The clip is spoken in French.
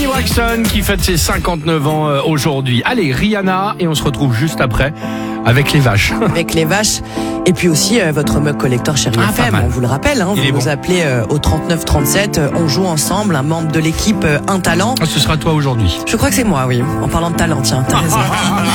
Tony Braxton qui fête ses 59 ans aujourd'hui. Allez, Rihanna, et on se retrouve juste après avec les vaches. Avec les vaches. Et puis aussi votre mug collector Chérie FM, on vous le rappelle, vous nous appelez au 39 37, on joue ensemble, un membre de l'équipe Un Talent. Ce sera toi aujourd'hui. Je crois que c'est moi, oui, en parlant de talent, tiens, t'as raison.